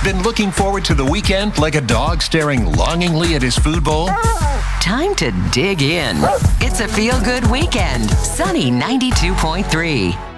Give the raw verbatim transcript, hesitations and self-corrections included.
Been looking forward to the weekend like a dog staring longingly at his food bowl? Time to dig in. It's a feel-good weekend. Sunny ninety-two point three.